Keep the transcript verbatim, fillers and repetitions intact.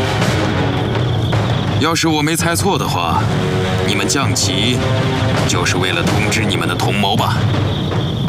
要是我没猜错的话，你们降旗就是为了通知你们的同谋吧？